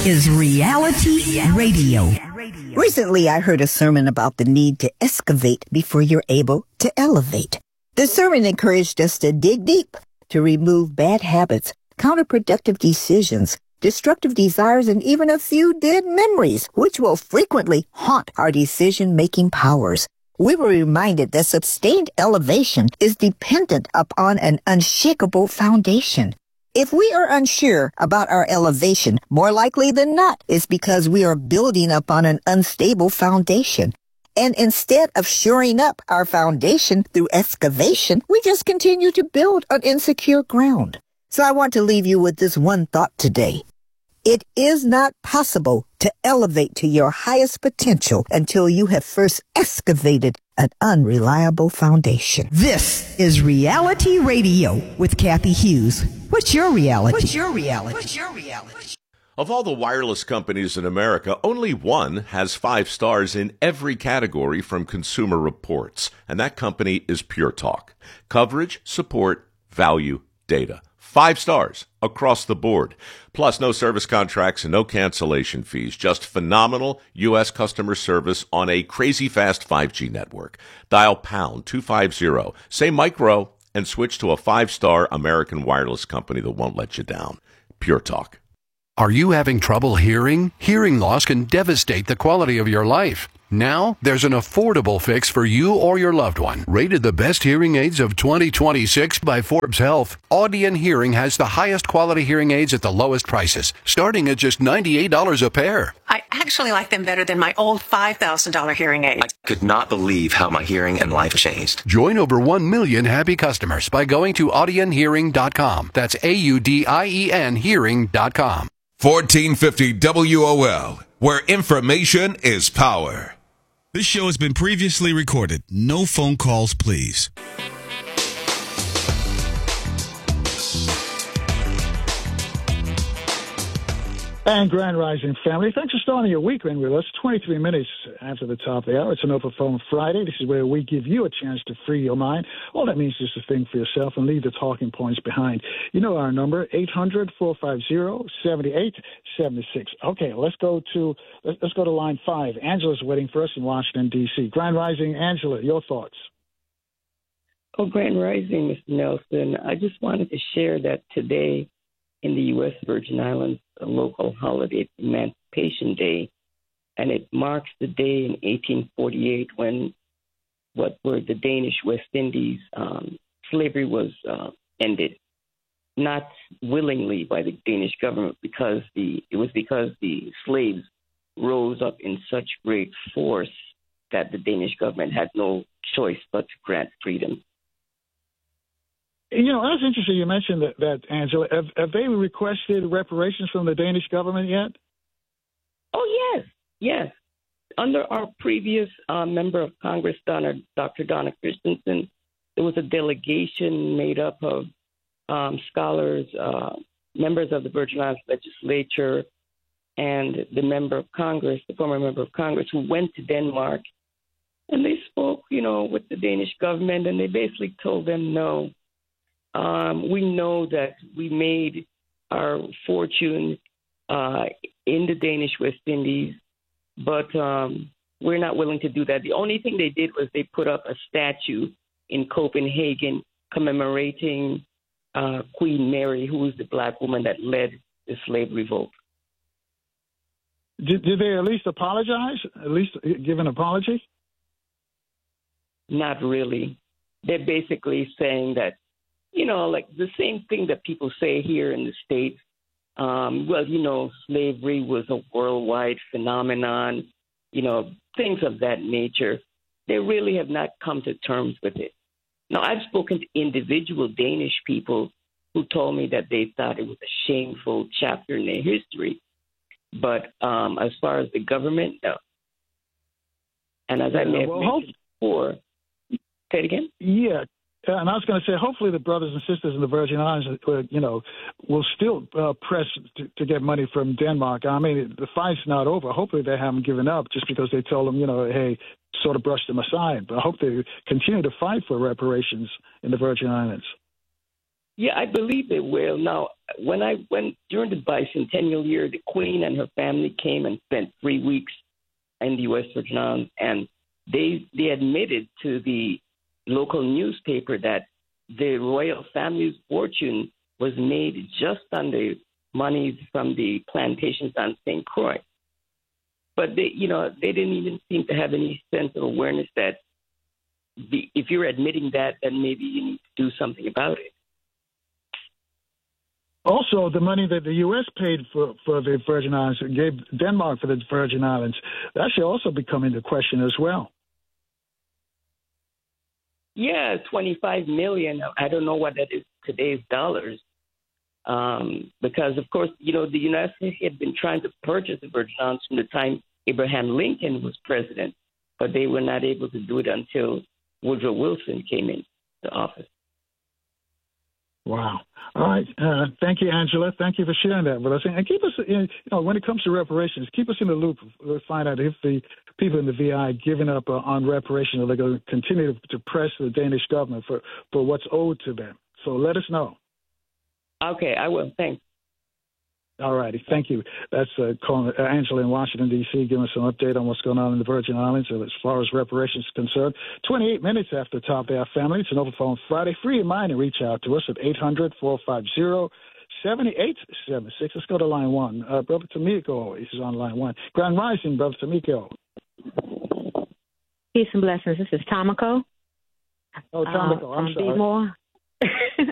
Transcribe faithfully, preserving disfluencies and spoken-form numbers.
is Reality Radio. Recently, I heard a sermon about the need to excavate before you're able to elevate. The sermon encouraged us to dig deep, to remove bad habits, counterproductive decisions, destructive desires, and even a few dead memories, which will frequently haunt our decision-making powers. We were reminded that sustained elevation is dependent upon an unshakable foundation. If we are unsure about our elevation, more likely than not, it's because we are building upon an unstable foundation. And instead of shoring up our foundation through excavation, we just continue to build on insecure ground. So I want to leave you with this one thought today. It is not possible to elevate to your highest potential until you have first excavated an unreliable foundation. This is Reality Radio with Kathy Hughes. What's your reality? What's your reality? What's your reality? Of all the wireless companies in America, only one has five stars in every category from Consumer Reports, and that company is Pure Talk. Coverage, support, value, data. Five stars across the board. Plus, no service contracts and no cancellation fees. Just phenomenal U S customer service on a crazy fast five G network. Dial pound two fifty, say micro, and switch to a five-star American wireless company that won't let you down. Pure Talk. Are you having trouble hearing? Hearing loss can devastate the quality of your life. Now, there's an affordable fix for you or your loved one. Rated the best hearing aids of twenty twenty-six by Forbes Health, Audion Hearing has the highest quality hearing aids at the lowest prices, starting at just ninety-eight dollars a pair. I actually like them better than my old five thousand dollars hearing aids. I could not believe how my hearing and life changed. Join over one million happy customers by going to audion hearing dot com. That's A U D I E N hearing dot com. fourteen fifty W O L, where information is power. This show has been previously recorded. No phone calls, please. And Grand Rising family, thanks for starting your weekend with us. twenty-three minutes after the top of the hour. It's an Open Phone Friday. This is where we give you a chance to free your mind. All that means is to think for yourself and leave the talking points behind. You know our number, eight hundred, four five zero, seven eight seven six. Okay, let's go to let's, let's go to line five. Angela's waiting for us in Washington, D C. Grand Rising, Angela, your thoughts. Oh, Grand Rising, Mister Nelson. I just wanted to share that today in the U S Virgin Islands, a local holiday, Emancipation Day, and it marks the day in eighteen forty-eight when what were the Danish West Indies, um, slavery was uh, ended, not willingly by the Danish government, because the it was because the slaves rose up in such great force that the Danish government had no choice but to grant freedom. You know, that's interesting you mentioned that, that Angela. Have, have they requested reparations from the Danish government yet? Oh, yes, yes. Under our previous uh, member of Congress, Donna, Doctor Donna Christensen, there was a delegation made up of um, scholars, uh, members of the Virgin Islands legislature, and the member of Congress, the former member of Congress, who went to Denmark, and they spoke, you know, with the Danish government, and they basically told them no. Um, we know that we made our fortune uh, in the Danish West Indies, but um, we're not willing to do that. The only thing they did was they put up a statue in Copenhagen commemorating uh, Queen Mary, who was the black woman that led the slave revolt. Did, did they at least apologize? At least give an apology? Not really. They're basically saying that, you know, like the same thing that people say here in the States. Um, well, you know, slavery was a worldwide phenomenon, you know, things of that nature. They really have not come to terms with it. Now, I've spoken to individual Danish people who told me that they thought it was a shameful chapter in their history. But um, as far as the government, no. And as I may have well, mentioned before, say it again? Yeah. And I was going to say, hopefully the brothers and sisters in the Virgin Islands, uh, you know, will still uh, press to, to get money from Denmark. I mean, the fight's not over. Hopefully they haven't given up just because they told them, you know, hey, sort of brushed them aside. But I hope they continue to fight for reparations in the Virgin Islands. Yeah, I believe they will. Now, when I went during the bicentennial year, the Queen and her family came and spent three weeks in the U S Virgin Islands, and they they admitted to the local newspaper that the royal family's fortune was made just on the monies from the plantations on Saint Croix. But they, you know, they didn't even seem to have any sense of awareness that the, if you're admitting that, then maybe you need to do something about it. Also, the money that the U S paid for, for the Virgin Islands, gave Denmark for the Virgin Islands, that should also be coming into question as well. Yeah, twenty-five million dollars. I don't know what that is today's dollars. Um, because, of course, you know, the United States had been trying to purchase the Virgin Islands from the time Abraham Lincoln was president, but they were not able to do it until Woodrow Wilson came into office. Wow. All right. Uh, thank you, Angela. Thank you for sharing that with us. And keep us, you know, when it comes to reparations, keep us in the loop. We'll find out if the people in the V I giving up uh, on reparations, or they're going to continue to press the Danish government for, for what's owed to them. So let us know. Okay, I will. Thanks. All righty. Thank you. That's uh, calling, uh, Angela in Washington, D C, giving us an update on what's going on in the Virgin Islands as far as reparations is concerned. twenty-eight minutes after the top of our family. It's an Open Phone Friday. Free your mind and reach out to us at eight hundred, four five zero, seven eight seven six. Let's go to line one. Uh, Brother Tamiko is on line one. Grand Rising, Brother Tamiko. Peace and blessings. This is Tamiko. Oh, Tamiko. Uh, I'm sorry. More.